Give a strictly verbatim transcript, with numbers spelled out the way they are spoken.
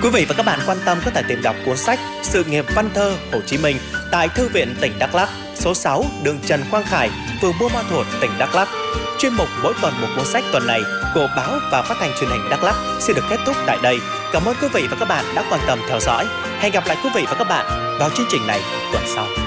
Quý vị và các bạn quan tâm có thể tìm đọc cuốn sách Sự nghiệp văn thơ Hồ Chí Minh tại Thư viện tỉnh Đắk Lắk, số sáu, đường Trần Quang Khải, phường Buôn Ma Thuột, tỉnh Đắk Lắk. Chuyên mục Mỗi tuần một cuốn sách tuần này của báo và phát thanh truyền hình Đắk Lắk sẽ được kết thúc tại đây. Cảm ơn quý vị và các bạn đã quan tâm theo dõi. Hẹn gặp lại quý vị và các bạn vào chương trình này tuần sau.